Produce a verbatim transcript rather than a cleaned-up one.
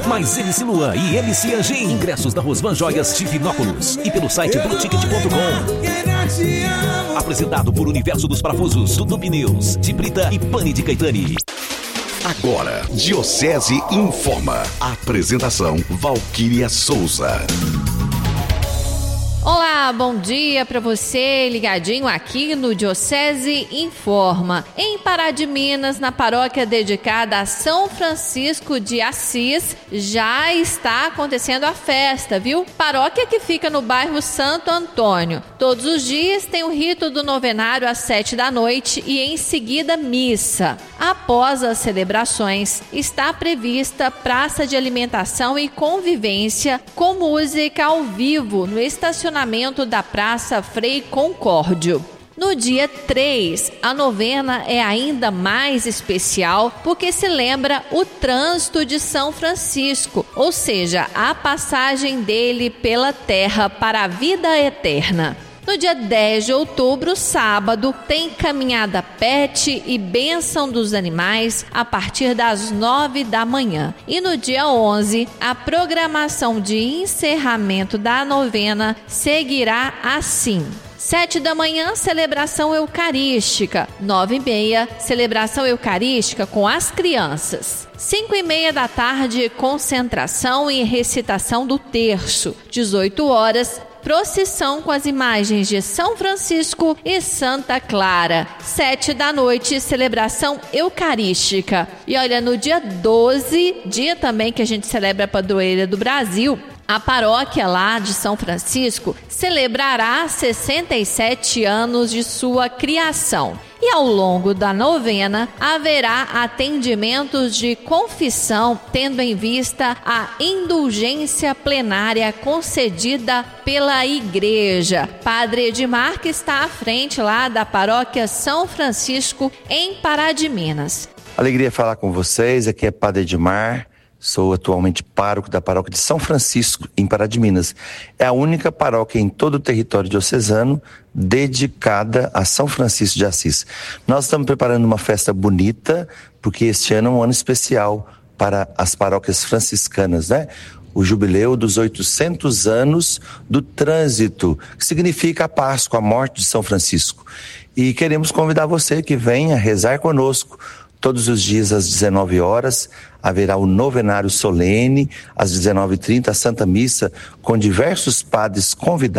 mais M C Luan e M C Angie. Ingressos da Rosvan Joias Divinópolis e pelo site blue ticket ponto com. Apresentado por Universo dos Parafusos, Dudu Pneus, de Brita e Pane de Caetani. Agora, Diocese Informa. Apresentação, Valquíria Souza. Olá, bom dia para você ligadinho aqui no Diocese Informa. Em Pará de Minas, na paróquia dedicada a São Francisco de Assis, já está acontecendo a festa, viu? Paróquia que fica no bairro Santo Antônio. Todos os dias tem o rito do novenário às sete da noite e em seguida missa. Após as celebrações, está prevista praça de alimentação e convivência com música ao vivo no estacionamento da Praça Frei Concórdio. No dia três, a novena é ainda mais especial porque se lembra o trânsito de São Francisco, ou seja, a passagem dele pela terra para a vida eterna. No dia dez de outubro, sábado, tem caminhada pet e bênção dos animais a partir das nove da manhã. E no dia onze, a programação de encerramento da novena seguirá assim. Sete da manhã, celebração eucarística. Nove e meia, celebração eucarística com as crianças. Cinco e meia da tarde, concentração e recitação do terço. Dezoito horas, procissão com as imagens de São Francisco e Santa Clara. Sete da noite, celebração eucarística. E olha, no dia doze, dia também que a gente celebra a Padroeira do Brasil, a paróquia lá de São Francisco celebrará sessenta e sete anos de sua criação. E ao longo da novena haverá atendimentos de confissão, tendo em vista a indulgência plenária concedida pela igreja. Padre Edmar, que está à frente lá da paróquia São Francisco em Pará de Minas. Alegria falar com vocês, aqui é Padre Edmar. Sou atualmente pároco da paróquia de São Francisco, em Pará de Minas. É a única paróquia em todo o território diocesano dedicada a São Francisco de Assis. Nós estamos preparando uma festa bonita, porque este ano é um ano especial para as paróquias franciscanas, né? O jubileu dos oitocentos anos do trânsito, que significa a Páscoa, a morte de São Francisco. E queremos convidar você que venha rezar conosco. Todos os dias às dezenove horas haverá o novenário solene, às dezenove e trinta a Santa Missa, com diversos padres convidados.